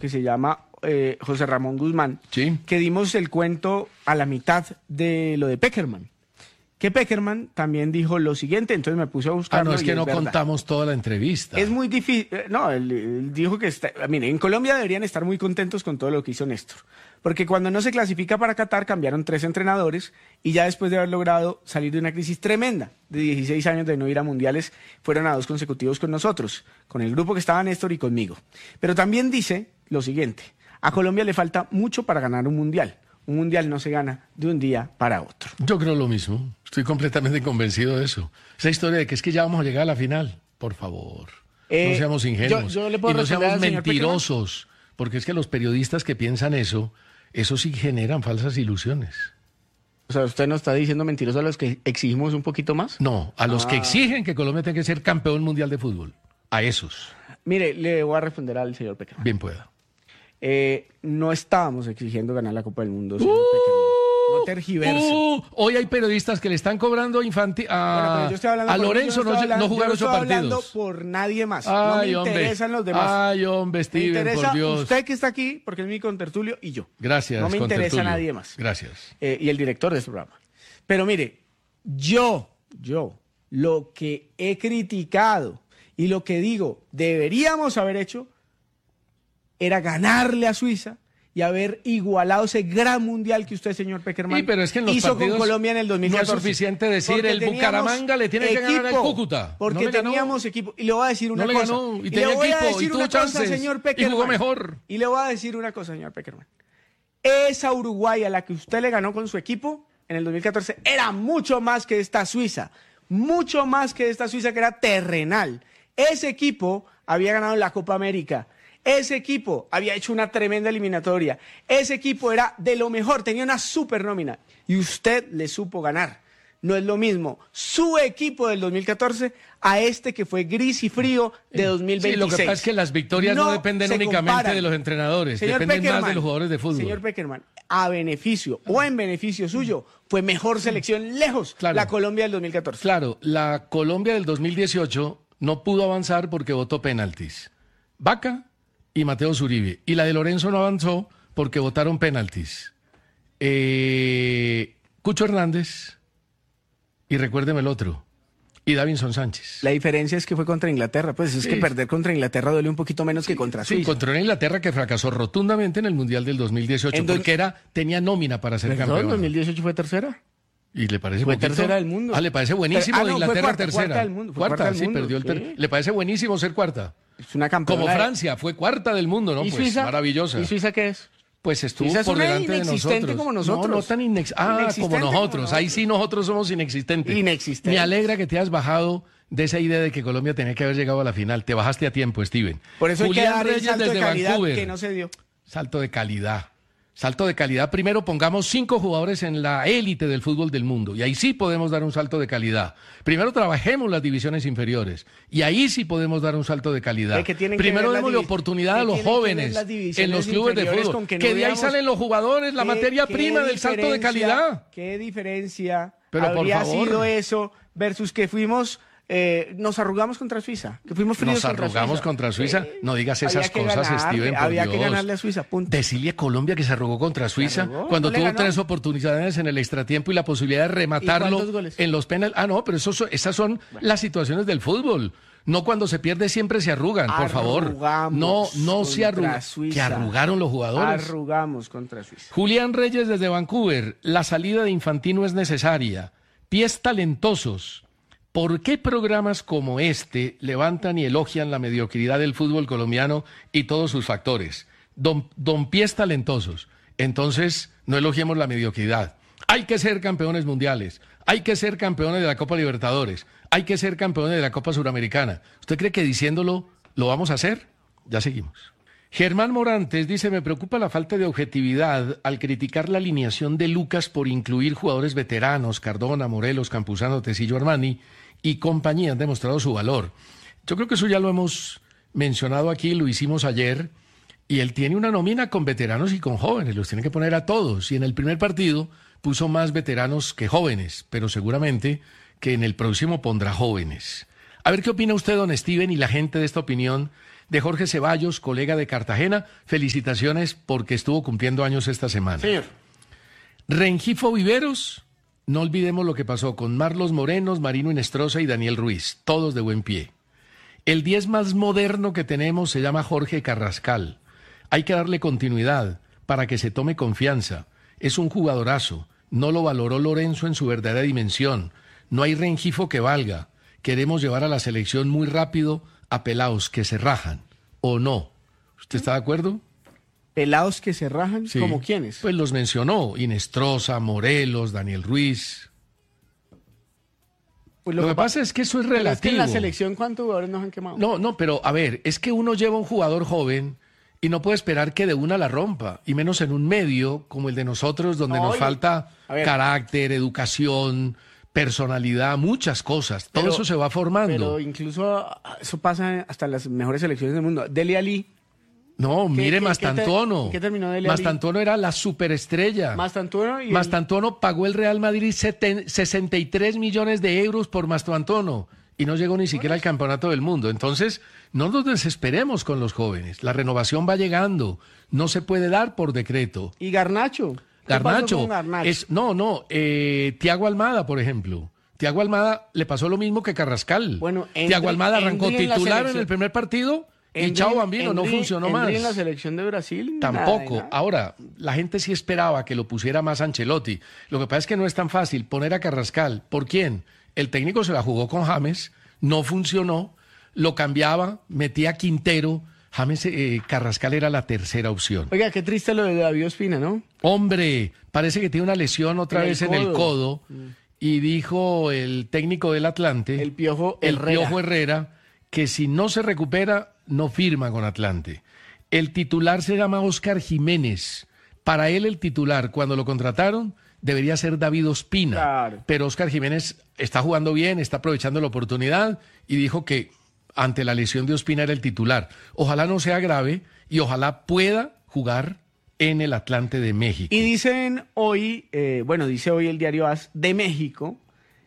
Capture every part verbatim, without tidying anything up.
que se llama eh, José Ramón Guzmán, sí, que dimos el cuento a la mitad de lo de Pekerman. Que Pekerman también dijo lo siguiente, entonces me puse a buscar. Ah, no, es que no contamos toda la entrevista. Es muy difícil. No, él, él dijo que, está, mire, en Colombia deberían estar muy contentos con todo lo que hizo Néstor. Porque cuando no se clasifica para Qatar, cambiaron tres entrenadores y ya después de haber logrado salir de una crisis tremenda de dieciséis años de no ir a mundiales, fueron a dos consecutivos con nosotros, con el grupo que estaba Néstor y conmigo. Pero también dice lo siguiente, a Colombia le falta mucho para ganar un mundial. Un mundial no se gana de un día para otro. Yo creo lo mismo. Estoy completamente convencido de eso. Esa historia de que es que ya vamos a llegar a la final, por favor. Eh, no seamos ingenuos. Yo, yo le puedo y no seamos al señor mentirosos. Pekerman. Porque es que los periodistas que piensan eso, eso sí generan falsas ilusiones. O sea, ¿usted nos está diciendo mentirosos a los que exigimos un poquito más? No, a los ah. que exigen que Colombia tenga que ser campeón mundial de fútbol. A esos. Mire, le voy a responder al señor Pekerman. Bien pueda. Eh, no estábamos exigiendo ganar la Copa del Mundo, señor uh, Pekerman. No tergiverse. Uh, hoy hay periodistas que le están cobrando infantil a, bueno, a Lorenzo no, no, hablando, no jugar ocho partidos. No estoy hablando por nadie más. Ay, no me hombre. interesan los demás. Ay, hombre, Steven, me interesa por Dios. usted que está aquí, porque es mi contertulio, y yo. Gracias, No me interesa contertulio. nadie más. Gracias. Eh, y el director de este programa. Pero mire, yo, yo, lo que he criticado y lo que digo deberíamos haber hecho era ganarle a Suiza y haber igualado ese gran mundial que usted, señor Pekerman, sí, pero es que en los hizo con partidos Colombia en el dos mil catorce. No es suficiente decir Porque el Bucaramanga le tiene equipo, que ganar al Cúcuta. Porque no le ganó. teníamos equipo. Y le voy a decir una no cosa. le ganó, y, y tenía le voy equipo, a decir y tuvo una chances, cosa, señor Pekerman. y jugó mejor. Y le voy a decir una cosa, señor Pekerman. Esa Uruguay a la que usted le ganó con su equipo en el dos mil catorce era mucho más que esta Suiza. Mucho más que esta Suiza que era terrenal. Ese equipo había ganado la Copa América. Ese equipo había hecho una tremenda eliminatoria. Ese equipo era de lo mejor, tenía una super nómina. Y usted le supo ganar. No es lo mismo su equipo del dos mil catorce a este que fue gris y frío de dos mil veintiséis. Sí, lo que pasa es que las victorias no, no dependen únicamente comparan. de los entrenadores, señor dependen Pekerman, más de los jugadores de fútbol. Señor Pekerman, a beneficio o en beneficio suyo, fue mejor selección lejos claro. la Colombia del dos mil catorce. Claro, la Colombia del dos mil dieciocho no pudo avanzar porque votó penaltis. Vaca y Mateo Zuribe. Y la de Lorenzo no avanzó porque votaron penaltis. Eh, Cucho Hernández y recuérdeme el otro. Y Davinson Sánchez. La diferencia es que fue contra Inglaterra. Pues es sí. que perder contra Inglaterra duele un poquito menos sí, que contra Suiza. Sí, contra una Inglaterra que fracasó rotundamente en el Mundial del dos mil dieciocho en porque do... era, tenía nómina para ser campeón. ¿El dos mil dieciocho fue tercera? ¿Y le parece Fue poquito? tercera del mundo. Ah, le parece buenísimo Pero, ah, no, Inglaterra cuarta, tercera. Cuarta del mundo. Fue Cuarta, cuarta del sí, mundo. perdió el ter... ¿Sí? Le parece buenísimo ser cuarta. Es una campeona. Como Francia, fue cuarta del mundo, ¿no? ¿Y pues Suiza? Maravillosa. ¿Y Suiza qué es? Pues estuvo Suiza por es delante de nosotros. Como nosotros. No, no tan inex... ah, inexistente como nosotros. como nosotros. Ahí sí nosotros somos inexistentes. Inexistentes. Me alegra que te hayas bajado de esa idea de que Colombia tenía que haber llegado a la final. Te bajaste a tiempo, Steven. Por eso Julián hay que dar Reyes el salto desde de calidad Vancouver. que no se dio. Salto de calidad. Salto de calidad. Primero pongamos cinco jugadores en la élite del fútbol del mundo y ahí sí podemos dar un salto de calidad. Primero trabajemos las divisiones inferiores y ahí sí podemos dar un salto de calidad. Primero démosle oportunidad a los jóvenes en los clubes de fútbol. Que, que de ahí salen los jugadores, la materia prima del salto de calidad. ¿Qué diferencia Pero habría por favor. sido eso versus que fuimos... Eh, nos arrugamos contra Suiza, que fuimos fríos Nos arrugamos contra Suiza. contra Suiza. Eh, no digas esas cosas, ganarle, Steven, por había Dios. que ganarle a Suiza, punto. Decirle a Colombia que se arrugó contra Suiza arrugó, cuando no tuvo ganó. tres oportunidades en el extratiempo y la posibilidad de rematarlo en los penales. Ah, no, pero eso, esas son bueno. las situaciones del fútbol. No cuando se pierde siempre se arrugan, por favor. No, no se arrugan. Que arrugaron los jugadores. Arrugamos contra Suiza. Julián Reyes desde Vancouver. La salida de Infantino es necesaria. Pies talentosos. ¿Por qué programas como este levantan y elogian la mediocridad del fútbol colombiano y todos sus factores? Don, don Pies talentosos. Entonces, no elogiemos la mediocridad. Hay que ser campeones mundiales. Hay que ser campeones de la Copa Libertadores. Hay que ser campeones de la Copa Suramericana. ¿Usted cree que diciéndolo lo vamos a hacer? Ya seguimos. Germán Morantes dice, me preocupa la falta de objetividad al criticar la alineación de Lucas por incluir jugadores veteranos, Cardona, Morelos, Campuzano, Tecillo, Armani y compañía han demostrado su valor. Yo creo que eso ya lo hemos mencionado aquí, lo hicimos ayer, y él tiene una nómina con veteranos y con jóvenes, los tiene que poner a todos, y en el primer partido puso más veteranos que jóvenes, pero seguramente que en el próximo pondrá jóvenes. A ver qué opina usted, don Steven, y la gente de esta opinión, de Jorge Ceballos, colega de Cartagena. Felicitaciones porque estuvo cumpliendo años esta semana. Señor. Rengifo Viveros, no olvidemos lo que pasó con Marlos Morenos, Marino Inestrosa y Daniel Ruiz, todos de buen pie. El diez más moderno que tenemos se llama Jorge Carrascal. Hay que darle continuidad para que se tome confianza. Es un jugadorazo. No lo valoró Lorenzo en su verdadera dimensión. No hay Rengifo que valga. Queremos llevar a la selección muy rápido a pelados que se rajan. ¿O no? ¿Usted está de acuerdo? ¿Pelados que se rajan? Sí. ¿Cómo quiénes? Pues los mencionó. Inestrosa, Morelos, Daniel Ruiz. Pues lo, lo que que pasa es que eso es Pero relativo. es que en la selección, ¿cuántos jugadores nos han quemado? No, no, pero a ver, es que uno lleva un jugador joven y no puede esperar que de una la rompa, y menos en un medio como el de nosotros, donde No, nos y- falta a ver. carácter, educación, personalidad, muchas cosas. Todo Pero- eso se va formando. Pero incluso ah, eso pasa hasta en las mejores selecciones del mundo. Dele Ali, No, mire, qué- Mastantuono. qué te- qué terminó Dele Alli? Mastantuono era la superestrella. Mastantuono y el- Mastantuono pagó el Real Madrid seten- sesenta y tres millones de euros por Mastantuono y no llegó ni siquiera al campeonato del mundo. Entonces, no nos desesperemos con los jóvenes. La renovación va llegando. No se puede dar por decreto. y Garnacho. ¿Qué pasó Garnacho, con Garnacho? es no, no, eh, Tiago Almada, por ejemplo. Tiago Almada le pasó lo mismo que Carrascal. Bueno, Endri- Tiago Almada arrancó Endri en la titular en selección. el primer partido y Endri- chao Bambino, no Endri- funcionó Endri más. en la selección de Brasil. nada de Tampoco. nada. Ahora, la gente sí esperaba que lo pusiera más Ancelotti. Lo que pasa es que no es tan fácil poner a Carrascal. ¿Por quién? El técnico se la jugó con James, no funcionó, lo cambiaba, metía a Quintero. James eh, Carrascal era la tercera opción. Oiga, qué triste lo de David Ospina, ¿no? Hombre, parece que tiene una lesión otra En el vez en el codo. codo. Y dijo el técnico del Atlante, El Piojo el Herrera. Piojo Herrera, que si no se recupera, no firma con Atlante. El titular se llama Óscar Jiménez. Para él el titular, cuando lo contrataron, debería ser David Ospina. Claro. Pero Óscar Jiménez está jugando bien, está aprovechando la oportunidad y dijo que ante la lesión de Ospina era el titular. Ojalá no sea grave y ojalá pueda jugar en el Atlante de México. Y dicen hoy, eh, bueno, dice hoy el diario A S de México,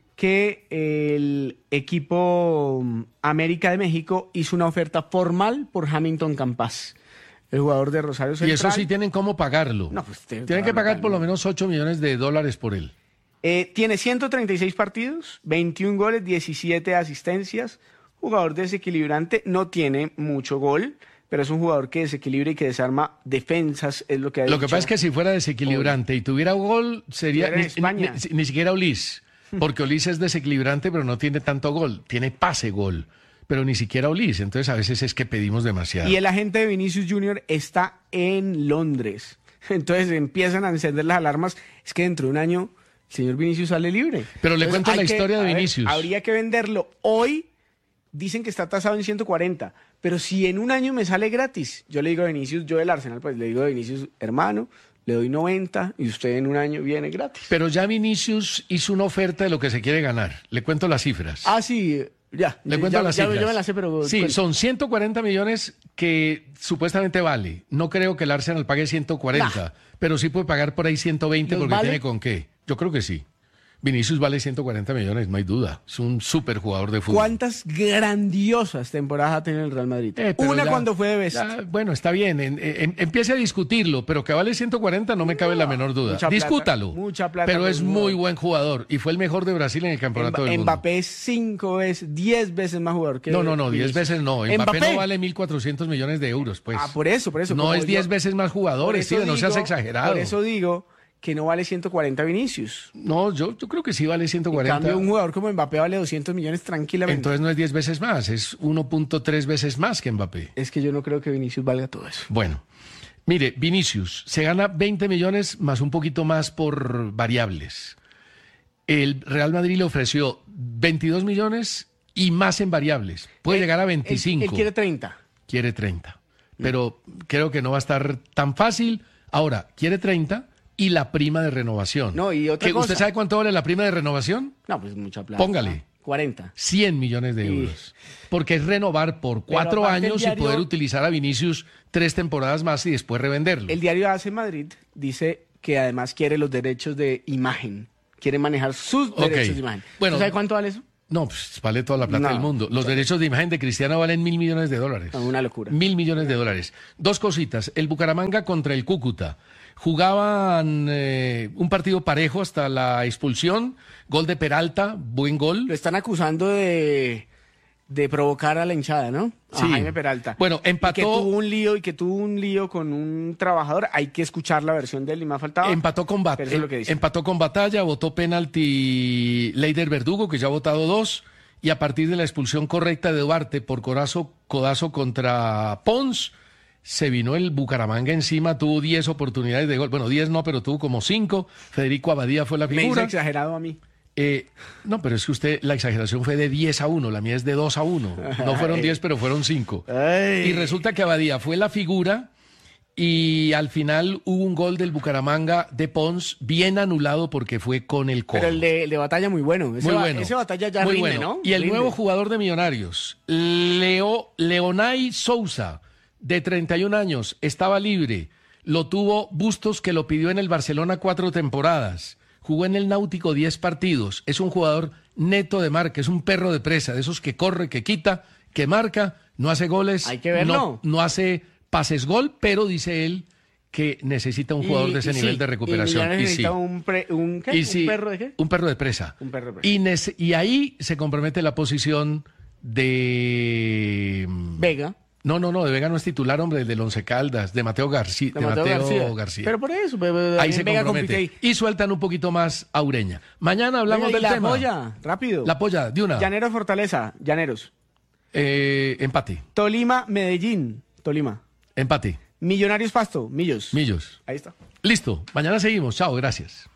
que el equipo mm, América de México hizo una oferta formal por Hamilton Campas, el jugador de Rosario Y Central. eso sí tienen cómo pagarlo. No, pues, te- tienen que pagar por lo menos ocho millones de dólares por él. Eh, tiene ciento treinta y seis partidos, veintiún goles, diecisiete asistencias, jugador desequilibrante, no tiene mucho gol, pero es un jugador que desequilibra y que desarma defensas, es lo que ha Lo que dicho. pasa es que si fuera desequilibrante y tuviera gol, sería Estuviera en ni, España. ni- ni siquiera Ulis. Porque Ulis es desequilibrante, pero no tiene tanto gol. Tiene pase-gol, pero ni siquiera Ulis. Entonces a veces es que pedimos demasiado. Y el agente de Vinicius Junior está en Londres. Entonces empiezan a encender las alarmas. Es que dentro de un año el señor Vinicius sale libre. Pero le Entonces, cuento hay la que- historia de a ver, Vinicius. habría que venderlo hoy. Dicen que está tasado en ciento cuarenta. Pero si en un año me sale gratis, yo le digo a Vinicius, yo del Arsenal, pues le digo a Vinicius, hermano, le doy noventa y usted en un año viene gratis. Pero ya Vinicius hizo una oferta de lo que se quiere ganar. Le cuento las cifras. Ah, sí, ya. Le cuento ya, las ya- cifras. Yo me la sé, pero... Sí, cuente. son ciento cuarenta millones que supuestamente vale. No creo que el Arsenal pague ciento cuarenta, pero sí puede pagar por ahí ciento veinte ¿Los porque vale? tiene con qué. Yo creo que sí. Vinicius vale ciento cuarenta millones, no hay duda. Es un súper jugador de fútbol. ¿Cuántas grandiosas temporadas ha tenido el Real Madrid? Eh, pero Una ya- cuando fue de Best. ya, bueno, está bien. en- en- empiece a discutirlo, pero que vale ciento cuarenta no me cabe la menor duda. mucha plata, Discútalo. mucha plata pero por es un muy jugador. buen jugador y fue el mejor de Brasil en el campeonato del mundo. Mbappé es cinco veces, diez veces más jugador que No, no, no, diez Vinicius. veces no. Mbappé, no vale mil cuatrocientos millones de euros, pues. Ah, por eso, por eso. No como es yo- diez veces más por jugadores, eso tío, no seas digo- exagerado. Por eso digo que no vale ciento cuarenta Vinicius. No, yo, yo creo que sí vale ciento En cuarenta. cambio, un jugador como Mbappé vale doscientos millones tranquilamente. Entonces no es diez veces más, es uno punto tres veces más que Mbappé. Es que yo no creo que Vinicius valga todo eso. Bueno, mire, Vinicius se gana veinte millones más un poquito más por variables. El Real Madrid le ofreció veintidós millones y más en variables. Puede Él- llegar a él- veinticinco. Él, quiere treinta. Quiere treinta. Pero creo que no va a estar tan fácil. Ahora, quiere treinta y la prima de renovación. No, y otra ¿Que ¿Usted cosa. sabe cuánto vale la prima de renovación? No, pues mucha plata. Póngale. cuarenta. cien millones de Y- euros. Porque es renovar por cuatro aparte el años diario- y poder utilizar a Vinicius tres temporadas más y después revenderlo. El diario A C Madrid dice que además quiere los derechos de imagen. Quiere manejar sus Ok. derechos de imagen. Bueno, ¿Usted sabe cuánto vale eso? No, pues vale toda la plata No. del mundo. Los derechos de imagen de Cristiano valen mil millones de dólares. Una locura. Mil millones de dólares. Dos cositas. El Bucaramanga contra el Cúcuta. Jugaban eh, un partido parejo hasta la expulsión. Gol de Peralta, buen gol. Lo están acusando de, de provocar a la hinchada, ¿no? A Sí. Jaime Peralta. Bueno, empató- Y que tuvo un lío y que tuvo un lío con un trabajador. Hay que escuchar la versión de él y me ha faltado. Empató con, bat- Pero eso es lo que dice. empató con batalla, votó penalti Leider Verdugo, que ya ha votado dos, y a partir de la expulsión correcta de Duarte por codazo, codazo contra Pons, se vino el Bucaramanga encima, tuvo diez oportunidades de gol. Bueno, diez no, pero tuvo como cinco. Federico Abadía fue la Me hizo figura. exagerado a mí. Eh, no, pero es que usted, la exageración fue de diez a uno, la mía es de dos a uno. No fueron diez, pero fueron cinco. Ay. Y resulta que Abadía fue la figura y al final hubo un gol del Bucaramanga de Pons bien anulado porque fue con el codo. Pero el de, el de batalla muy bueno. Ese, Muy ba- bueno. ese batalla ya Muy rinde, bueno. ¿no? Y el Rinde. nuevo jugador de Millonarios, Leo, Leonay Sousa, de treinta y un años, estaba libre. Lo tuvo Bustos, que lo pidió en el Barcelona cuatro temporadas. Jugó en el Náutico diez partidos. Es un jugador neto de marca, es un perro de presa, de esos que corre, que quita, que marca, no hace goles. Hay que verlo. No, no hace pases gol, pero dice él que necesita un jugador Y- de ese y nivel sí, de recuperación. Y Millonarios Y sí. necesita un, pre- un, ¿qué? Y ¿Un sí, perro de qué? Un perro de presa. Un perro de presa. Y, nece- y ahí se compromete la posición de... Vega. No, no, no, de Vega no es titular, hombre, del Once Caldas, de Mateo García. De De Mateo Mateo García. García. Pero por eso. be- be- Ahí también se Vega compite compromete. ahí. Y sueltan un poquito más a Ureña. Mañana hablamos Venga, y del la tema. polla, rápido. La polla, de una. Llaneros Fortaleza, Llaneros. Eh, empate, Tolima, Medellín, Tolima. empate. Millonarios Pasto, Millos. Millos. Ahí está. Listo, mañana seguimos. Chao, gracias.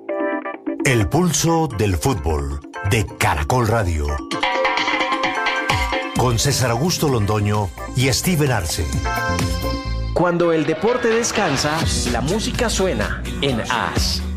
El pulso del fútbol de Caracol Radio. Con César Augusto Londoño y Steven Arce. Cuando el deporte descansa, la música suena en A S.